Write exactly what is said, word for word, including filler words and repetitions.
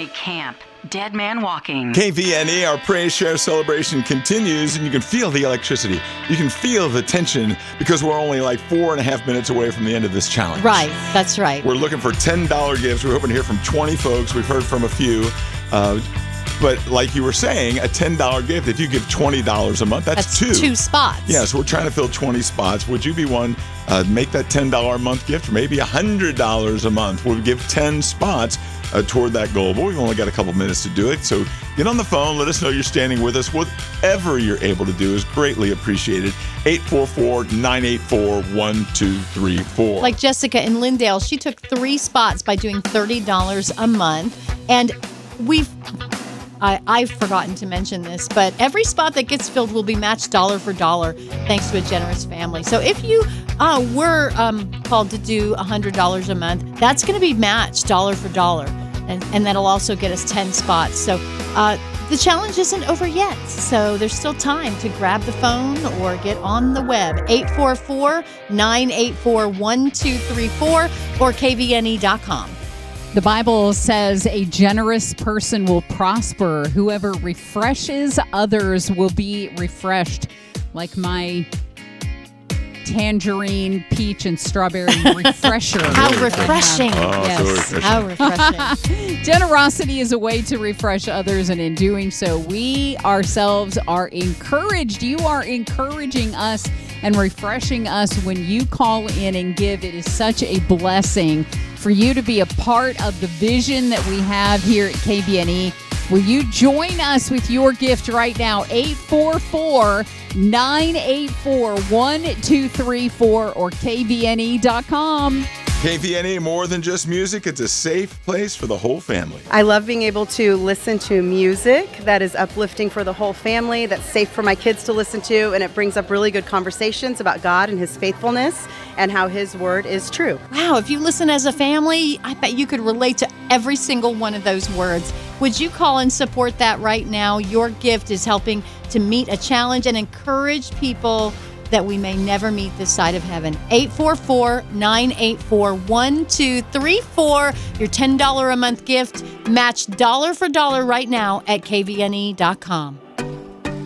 Army Camp. Dead Man Walking. K V N E, our Praise Share celebration continues, and you can feel the electricity. You can feel the tension because we're only like four and a half minutes away from the end of this challenge. Right, that's right. We're looking for ten dollar gifts. We're hoping to hear from twenty folks. We've heard from a few. Uh, but like you were saying, a ten dollar gift, if you give twenty dollars a month, that's, That's two. two spots. Yeah, so we're trying to fill twenty spots. Would you be one? Uh, make that ten dollar a month gift, or maybe one hundred dollars a month. We'll give ten spots uh, toward that goal. But we've only got a couple minutes to do it. So get on the phone. Let us know you're standing with us. Whatever you're able to do is greatly appreciated. eight four four, nine eight four, one two three four. Like Jessica in Lindale, she took three spots by doing thirty dollars a month. And we've... I, I've forgotten to mention this, but every spot that gets filled will be matched dollar for dollar thanks to a generous family. So if you uh, were um, called to do one hundred dollars a month, that's going to be matched dollar for dollar. And, and that'll also get us ten spots. So uh, the challenge isn't over yet. So there's still time to grab the phone or get on the web. eight four four, nine eight four, one two three four or K V N E dot com. The Bible says a generous person will prosper. Whoever refreshes others will be refreshed. Like my tangerine, peach, and strawberry refresher. How refreshing. Oh, Yes. so refreshing. How refreshing. Generosity is a way to refresh others, and in doing so, we ourselves are encouraged. You are encouraging us and refreshing us when you call in and give. It is such a blessing for you to be a part of the vision that we have here at K V N E. Will you join us with your gift right now? eight four four, nine eight four, one two three four or K V N E dot com. K V N E, more than just music. It's a safe place for the whole family. I love being able to listen to music that is uplifting for the whole family, that's safe for my kids to listen to, and it brings up really good conversations about God and His faithfulness and how His word is true. Wow, if you listen as a family, I bet you could relate to every single one of those words. Would you call and support that right now? Your gift is helping to meet a challenge and encourage people that we may never meet this side of heaven. eight four four, nine eight four, one two three four. Your ten dollars a month gift matched dollar for dollar right now at K V N E dot com.